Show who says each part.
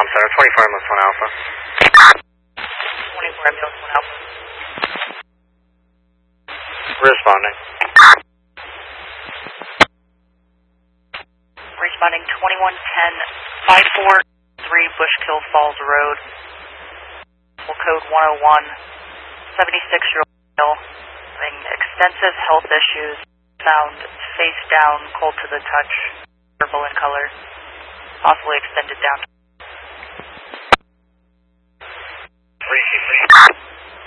Speaker 1: Center, 24 Ambulance 1 Alpha.
Speaker 2: 24 Ambulance 1 Alpha.
Speaker 1: Responding.
Speaker 2: Responding 2110 543 Bushkill Falls Road. Code 101. 76-year-old male having extensive health issues. Found face down, cold to the touch, purple in color, possibly extended down to